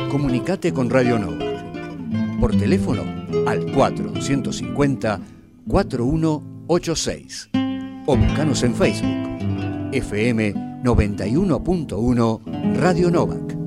Comunicate con Radio Novak. Por teléfono al 4150-4186. O buscanos en Facebook. FM 91.1 Radio Novak.